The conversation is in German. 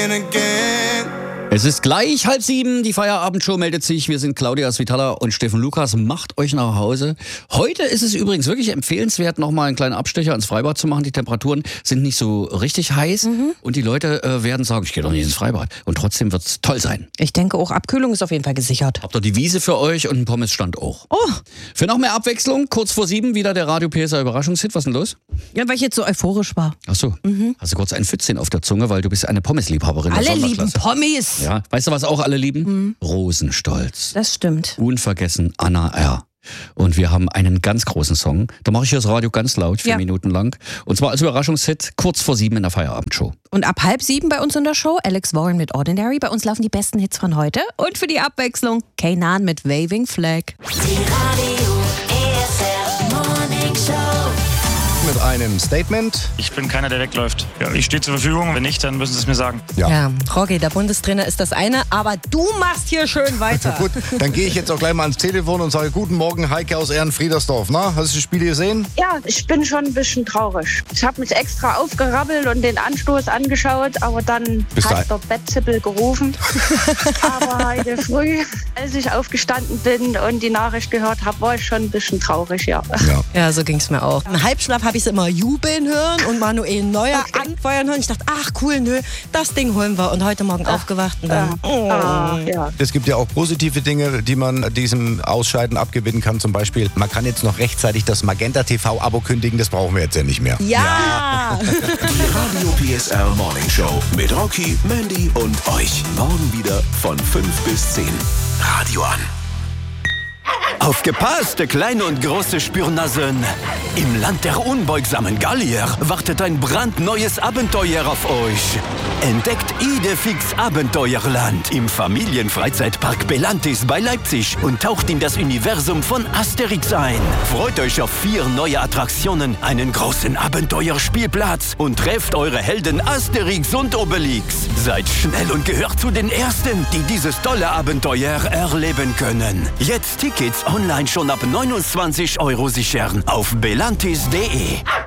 again, again. Es ist gleich 6:30, die Feierabendshow meldet sich. Wir sind Claudia Svitala und Steffen Lukas. Macht euch nach Hause. Heute ist es übrigens wirklich empfehlenswert, nochmal einen kleinen Abstecher ins Freibad zu machen. Die Temperaturen sind nicht so richtig heiß und die Leute werden sagen, ich gehe doch nicht ins Freibad. Und trotzdem wird es toll sein. Ich denke auch, Abkühlung ist auf jeden Fall gesichert. Habt ihr die Wiese für euch und einen Pommesstand auch. Oh, Für noch mehr Abwechslung, kurz vor 7 wieder der Radio PSA Überraschungshit. Was ist denn los? ja, weil ich jetzt so euphorisch war. Ach so, hast du kurz ein Pfützchen auf der Zunge, weil du bist eine Pommesliebhaberin. Alle der lieben Sonderklasse. Pommes. Ja, weißt du, was auch alle lieben? Rosenstolz. Das stimmt. Unvergessen Anna R. Und wir haben einen ganz großen Song. Da mache ich das Radio ganz laut, 4 Minuten lang. Und zwar als Überraschungshit, kurz vor 7 in der Feierabendshow. Und ab 6:30 bei uns in der Show Alex Warren mit Ordinary. Bei uns laufen die besten Hits von heute. Und für die Abwechslung Kanan mit Waving Flag. Die Radio ESR Morning Show. Mit einem Statement. Ich bin keiner, der wegläuft. Ja, ich stehe zur Verfügung. Wenn nicht, dann müssen Sie es mir sagen. Ja, Rocky, der Bundestrainer ist das eine, aber du machst hier schön weiter. Gut, dann gehe ich jetzt auch gleich mal ans Telefon und sage, guten Morgen, Heike aus Ehrenfriedersdorf. Na, hast du das Spiel gesehen? Ja, ich bin schon ein bisschen traurig. Ich habe mich extra aufgerappelt und den Anstoß angeschaut, aber dann hat der Betzippel gerufen. Aber heute früh, als ich aufgestanden bin und die Nachricht gehört habe, war ich schon ein bisschen traurig, ja. Ja, so ging's mir auch. Im Halbschlaf habe ich es immer jubeln hören und Manuel Neuer anfeuern hören. Ich dachte, ach cool, nö, das Ding holen wir. Und heute Morgen aufgewacht und dann, Ja. Es gibt ja auch positive Dinge, die man diesem Ausscheiden abgewinnen kann. Zum Beispiel, man kann jetzt noch rechtzeitig das Magenta TV-Abo kündigen. Das brauchen wir jetzt ja nicht mehr. ja. Die Radio PSR Morning Show mit Rocky, Mandy und euch. Morgen wieder von 5 bis 10. Radio an. Aufgepasst, kleine und große Spürnasen! Im Land der unbeugsamen Gallier wartet ein brandneues Abenteuer auf euch. Entdeckt Idefix Abenteuerland im Familienfreizeitpark Belantis bei Leipzig und taucht in das Universum von Asterix ein. Freut euch auf 4 neue Attraktionen, einen großen Abenteuerspielplatz und trefft eure Helden Asterix und Obelix. Seid schnell und gehört zu den Ersten, die dieses tolle Abenteuer erleben können. Jetzt Tickets online schon ab 29 € sichern auf belantis.de.